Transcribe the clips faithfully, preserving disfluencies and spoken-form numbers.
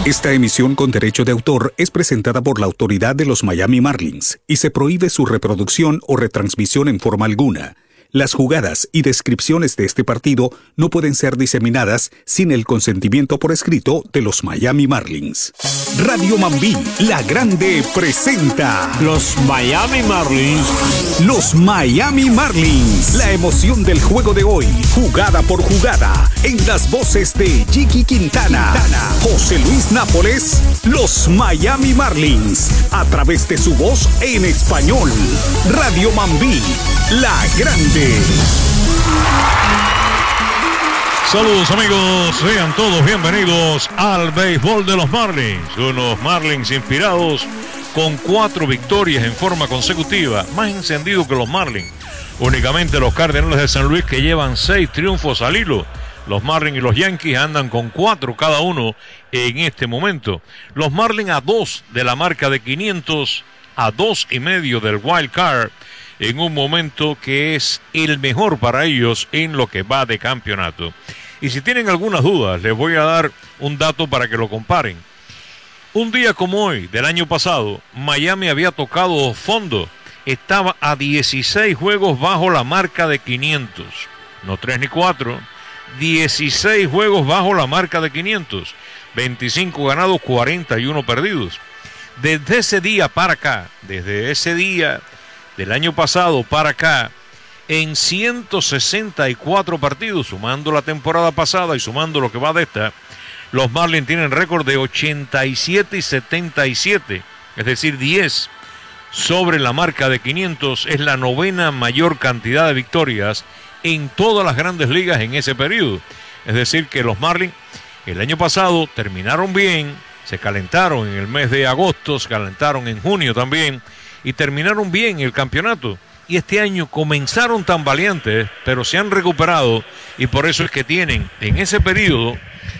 Esta emisión con derecho de autor es presentada por la autoridad de los Miami Marlins y se prohíbe su reproducción o retransmisión en forma alguna. Las jugadas y descripciones de este partido no pueden ser diseminadas sin el consentimiento por escrito de los Miami Marlins. Radio Mambí, la grande, presenta los Miami Marlins. Los Miami Marlins. La emoción del juego de hoy, jugada por jugada, en las voces de Jiki Quintana, Quintana, José Luis Nápoles, los Miami Marlins, a través de su voz en español. Radio Mambí, la grande. Saludos amigos, sean todos bienvenidos al béisbol de los Marlins. Unos Marlins inspirados con cuatro victorias en forma consecutiva, más encendido que los Marlins. Únicamente los Cardenales de San Luis, que llevan seis triunfos al hilo. Los Marlins y los Yankees andan con cuatro cada uno en este momento. Los Marlins a dos de la marca de quinientos, a dos y medio del wild card, en un momento que es el mejor para ellos en lo que va de campeonato. Y si tienen algunas dudas, les voy a dar un dato para que lo comparen. Un día como hoy, del año pasado, Miami había tocado fondo. Estaba a dieciséis juegos bajo la marca de quinientos. No tres ni cuatro. dieciséis juegos bajo la marca de quinientos. veinticinco ganados, cuarenta y uno perdidos. Desde ese día para acá, desde ese día del año pasado para acá, en ciento sesenta y cuatro partidos, sumando la temporada pasada y sumando lo que va de esta, los Marlins tienen récord de ochenta y siete y setenta y siete, es decir, diez sobre la marca de quinientos. Es la novena mayor cantidad de victorias en todas las grandes ligas en ese periodo. Es decir, que los Marlins el año pasado terminaron bien, se calentaron en el mes de agosto, se calentaron en junio también, y terminaron bien el campeonato. Y este año comenzaron tan valientes, pero se han recuperado, y por eso es que tienen en ese periodo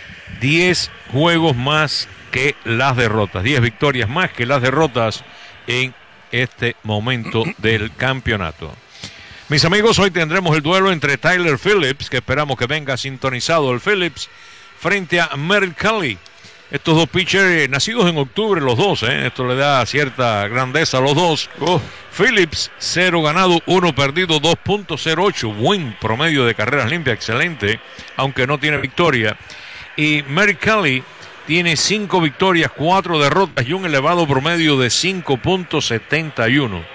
diez juegos más que las derrotas, diez victorias más que las derrotas en este momento del campeonato. Mis amigos, hoy tendremos el duelo entre Tyler Phillips, que esperamos que venga sintonizado el Phillips, frente a Merrill Kelly. Estos dos pitchers, nacidos en octubre los dos, ¿eh? Esto le da cierta grandeza a los dos. Oh. Phillips, cero ganado, uno perdido, dos punto cero ocho. Buen promedio de carreras limpias, excelente, aunque no tiene victoria. Y Merrill Kelly tiene cinco victorias, cuatro derrotas y un elevado promedio de cinco punto setenta y uno.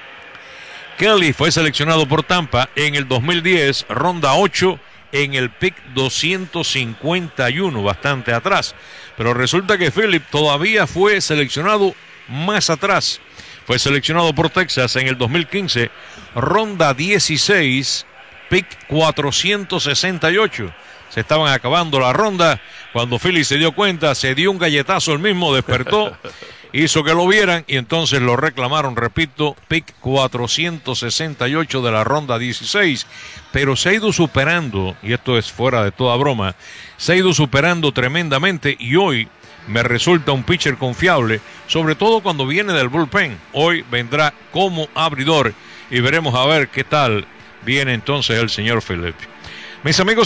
Kelly fue seleccionado por Tampa en el dos mil diez, ronda ocho, en el pick doscientos cincuenta y uno, bastante atrás. Pero resulta que Phillips todavía fue seleccionado más atrás. Fue seleccionado por Texas en el dos mil quince, ronda dieciséis, pick cuatrocientos sesenta y ocho. Se estaban acabando la ronda cuando Phillips se dio cuenta, se dio un galletazo él mismo, despertó, hizo que lo vieran y entonces lo reclamaron, repito, pick cuatrocientos sesenta y ocho de la ronda dieciséis. Pero se ha ido superando, y esto es fuera de toda broma, se ha ido superando tremendamente y hoy me resulta un pitcher confiable, sobre todo cuando viene del bullpen. Hoy vendrá como abridor y veremos a ver qué tal viene entonces el señor Phillips. Mis amigos,